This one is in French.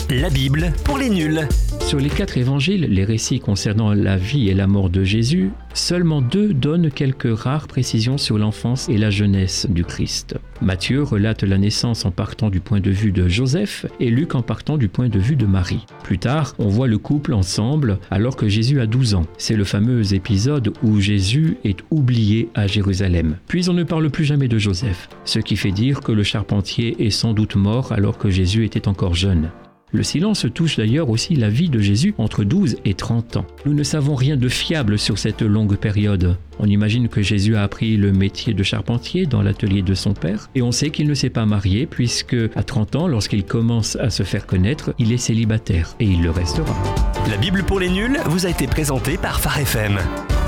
La Bible pour les nuls. Sur les 4 évangiles, les récits concernant la vie et la mort de Jésus, seulement 2 donnent quelques rares précisions sur l'enfance et la jeunesse du Christ. Matthieu relate la naissance en partant du point de vue de Joseph et Luc en partant du point de vue de Marie. Plus tard, on voit le couple ensemble alors que Jésus a 12 ans. C'est le fameux épisode où Jésus est oublié à Jérusalem. Puis on ne parle plus jamais de Joseph, ce qui fait dire que le charpentier est sans doute mort alors que Jésus était encore jeune. Le silence touche d'ailleurs aussi la vie de Jésus entre 12 et 30 ans. Nous ne savons rien de fiable sur cette longue période. On imagine que Jésus a appris le métier de charpentier dans l'atelier de son père et on sait qu'il ne s'est pas marié puisque à 30 ans, lorsqu'il commence à se faire connaître, il est célibataire et il le restera. La Bible pour les nuls vous a été présentée par Phare FM.